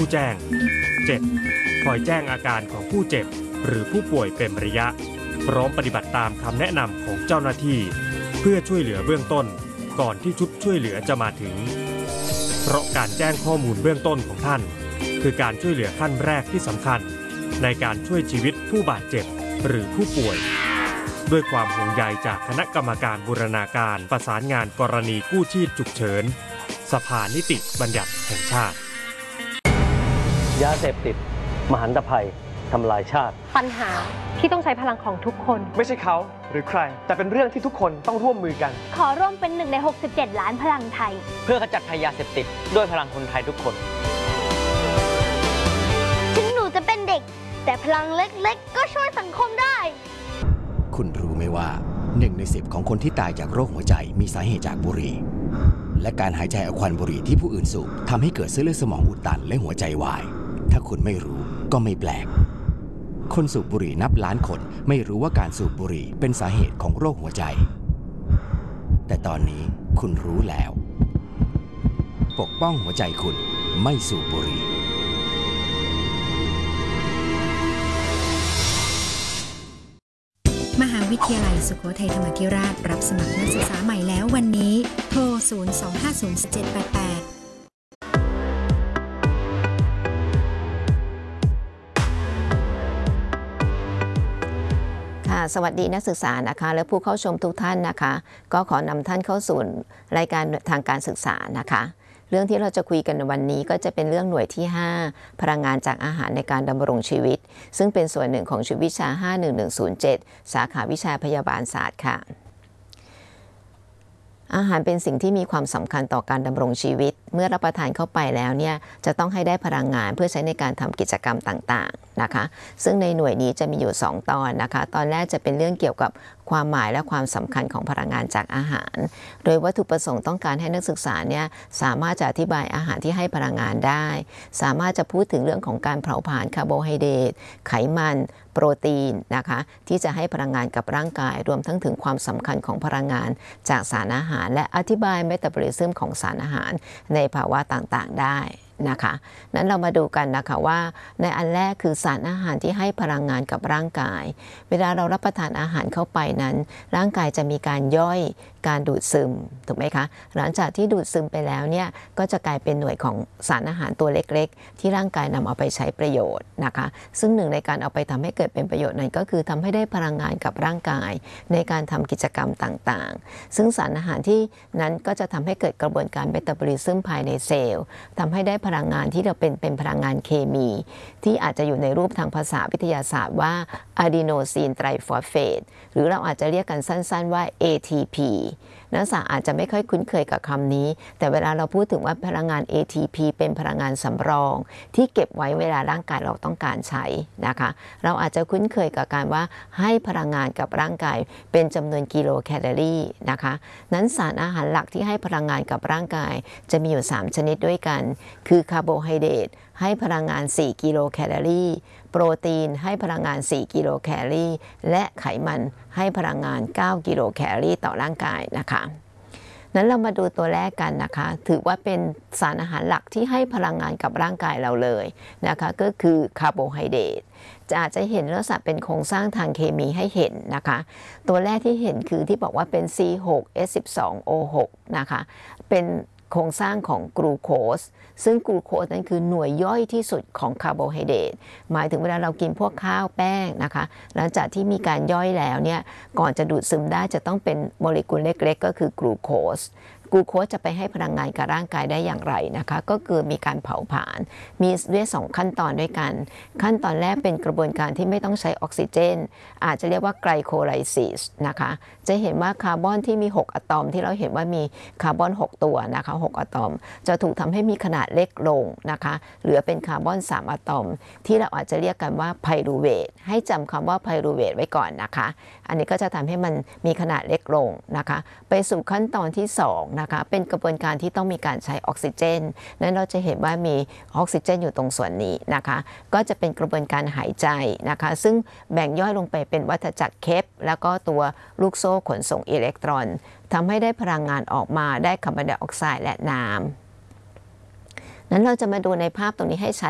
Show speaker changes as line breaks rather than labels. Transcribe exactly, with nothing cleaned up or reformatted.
ผู้แจ้ง เจ็ด คอยแจ้งอาการของผู้เจ็บหรือผู้ป่วยเป็นระยะพร้อมปฏิบัติตามคำแนะนำของเจ้าหน้าที่เพื่อช่วยเหลือเบื้องต้นก่อนที่ชุดช่วยเหลือจะมาถึงเพราะการแจ้งข้อมูลเบื้องต้นของท่านคือการช่วยเหลือขั้นแรกที่สำคัญในการช่วยชีวิตผู้บาดเจ็บหรือผู้ป่วยด้วยความห่วงใยจากคณะกรรมการบูรณาการประสานงานกรณีกู้ชีพฉุกเฉินสภานิติบัญญัติแห่งชาติ
ยาเสพติดมหันตภัยทำลายชาติ
ปัญหาที่ต้องใช้พลังของทุกคน
ไม่ใช่เขาหรือใครแต่เป็นเรื่องที่ทุกคนต้องร่วมมือกัน
ขอร่วมเป็นหนึ่งในหกสิบเจ็ดล้านพลังไทย
เพื่อขจัดภัยยาเสพติดด้วยพลังคนไทยทุกคน
ถึงหนูจะเป็นเด็กแต่พลังเล็กๆก็ช่วยสังคมได้
คุณรู้ไหมว่าหนึ่งในสิบของคนที่ตายจากโรคหัวใจมีสาเหตุจากบุหรี่และการหายใจเอาควันบุหรี่ที่ผู้อื่นสูบทำให้เกิดเส้นเลือดสมองอุดตันและหัวใจวายถ้าคุณไม่รู้ก็ไม่แปลกคนสูบบุหรี่นับล้านคนไม่รู้ว่าการสูบบุหรี่เป็นสาเหตุของโรคหัวใจแต่ตอนนี้คุณรู้แล้วปกป้องหัวใจคุณไม่สูบบุหรี่
มหาวิทยาลัยสุโขทัยธรรมาธิราชรับสมัครนักศึกษาใหม่แล้ววันนี้โทรศูนย์ สอง ห้า ศูนย์ เจ็ด แปด แปด
สวัสดีนักศึกษานะคะและผู้เข้าชมทุกท่านนะคะก็ขอนำท่านเข้าสู่รายการทางการศึกษานะคะเรื่องที่เราจะคุยกันในวันนี้ก็จะเป็นเรื่องหน่วยที่ห้าพลังงานจากอาหารในการดำรงชีวิตซึ่งเป็นส่วนหนึ่งของชุดวิชาห้าหนึ่งหนึ่งศูนย์เจ็ดสาขาวิชาพยาบาลศาสตร์ค่ะอาหารเป็นสิ่งที่มีความสำคัญต่อการดำรงชีวิตเมื่อรับประทานเข้าไปแล้วเนี่ยจะต้องให้ได้พลังงานเพื่อใช้ในการทำกิจกรรมต่างๆนะคะซึ่งในหน่วยนี้จะมีอยู่สองตอนนะคะตอนแรกจะเป็นเรื่องเกี่ยวกับความหมายและความสำคัญของพลังงานจากอาหารโดยวัตถุประสงค์ต้องการให้นักศึกษาเนี่ยสามารถจะอธิบายอาหารที่ให้พลังงานได้สามารถจะพูดถึงเรื่องของการเผาผลาญคาร์โบไฮเดรตไขมันโปรตีนนะคะที่จะให้พลังงานกับร่างกายรวมทั้งถึงความสำคัญของพลังงานจากสารอาหารและอธิบายเมตาบอลิซึมของสารอาหารในภาวะต่างๆได้นะคะนั้นเรามาดูกันนะคะว่าในอันแรกคือสารอาหารที่ให้พลังงานกับร่างกายเวลาเรารับประทานอาหารเข้าไปนั้นร่างกายจะมีการย่อยการดูดซึมถูกไหมคะหลังจากที่ดูดซึมไปแล้วเนี่ยก็จะกลายเป็นหน่วยของสารอาหารตัวเล็กๆที่ร่างกายนำเอาไปใช้ประโยชน์นะคะซึ่งหนึ่งในการเอาไปทำให้เกิดเป็นประโยชน์นั้นก็คือทำให้ได้พลังงานกับร่างกายในการทำกิจกรรมต่างๆซึ่งสารอาหารที่นั้นก็จะทำให้เกิดกระบวนการเมตาบอลิซึมภายในเซลล์ทำให้ได้พลังงานที่เราเป็นเป็นพลังงานเคมีที่อาจจะอยู่ในรูปทางภาษาวิทยาศาสตร์ว่าอะดีโนซีนไตรฟอสเฟตหรือเราอาจจะเรียกกันสั้นๆว่า เอ ที พี นักศึกษาอาจจะไม่ค่อยคุ้นเคยกับคำนี้แต่เวลาเราพูดถึงว่าพลังงาน เอ ที พี เป็นพลังงานสำรองที่เก็บไว้เวลาร่างกายเราต้องการใช้นะคะเราอาจจะคุ้นเคยกับการว่าให้พลังงานกับร่างกายเป็นจำนวนกิโลแคลอรี่นะคะนั้นสารอาหารหลักที่ให้พลังงานกับร่างกายจะมีอยู่สามชนิดด้วยกันคือคาร์โบไฮเดรตให้พลังงานสี่กิโลแคลอรี่โปรตีนให้พลังงานสี่กิโลแคลอรี่และไขมันให้พลังงานเก้ากิโลแคลอรี่ต่อร่างกายนะคะนั้นเรามาดูตัวแรกกันนะคะถือว่าเป็นสารอาหารหลักที่ให้พลังงานกับร่างกายเราเลยนะคะก็คือคาร์โบไฮเดรตจะอาจจะเห็นลักษณะเป็นโครงสร้างทางเคมีให้เห็นนะคะตัวแรกที่เห็นคือที่บอกว่าเป็น ซี หก เอส สิบสอง โอ หก นะคะเป็นโครงสร้างของกลูโคสซึ่งกลูโคสนั้นคือหน่วยย่อยที่สุดของคาร์โบไฮเดรตหมายถึงเวลาเรากินพวกข้าวแป้งนะคะหลังจากที่มีการย่อยแล้วเนี่ยก่อนจะดูดซึมได้จะต้องเป็นโมเลกุลเล็กๆก็คือกลูโคสกลูโคสจะไปให้พลังงานกับร่างกายได้อย่างไรนะคะก็คือมีการเผาผลาญมีด้วยสองขั้นตอนด้วยกันขั้นตอนแรกเป็นกระบวนการที่ไม่ต้องใช้ออกซิเจนอาจจะเรียกว่าไกลโคไลซิสนะคะจะเห็นว่าคาร์บอนที่มีหกอะตอมที่เราเห็นว่ามีคาร์บอนหกตัวนะคะหกอะตอมจะถูกทำให้มีขนาดเล็กลงนะคะเหลือเป็นคาร์บอนสามอะตอมที่เราอาจจะเรียกกันว่าไพรูเวทให้จำคำว่าไพรูเวทไว้ก่อนนะคะอันนี้ก็จะทำให้มันมีขนาดเล็กลงนะคะไปสู่ขั้นตอนที่สองนะคะเป็นกระบวนการที่ต้องมีการใช้ออกซิเจนนั้นเราจะเห็นว่ามีออกซิเจนอยู่ตรงส่วนนี้นะคะก็จะเป็นกระบวนการหายใจนะคะซึ่งแบ่งย่อยลงไปเป็นวัฏจักรเคปแล้วก็ตัวลูกโซ่ขนส่งอิเล็กตรอนทำให้ได้พลังงานออกมาได้คาร์บอนไดออกไซด์และน้ำนั้นเราจะมาดูในภาพตรงนี้ให้ชัด